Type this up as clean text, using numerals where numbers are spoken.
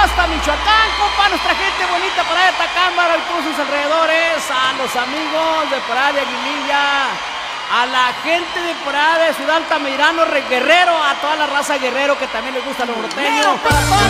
hasta Michoacán, compa, nuestra gente bonita por allá de Tacámbaro y todos sus alrededores, a los amigos de por allá de Aguililla, a la gente de por allá de Ciudad Altamirano, Guerrero, a toda la raza Guerrero que también les gusta los norteños.